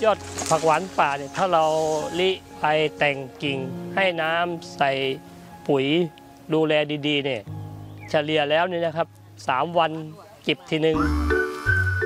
ยอดผักหวานป่าเนี่ยถ้าเราลิไปแต่งกิ่งให้น้ำใส่ปุ๋ยดูแลดีๆเนี่ยเฉลี่ยแล้วเนี่ยนะครับ3 วันเก็บทีนึง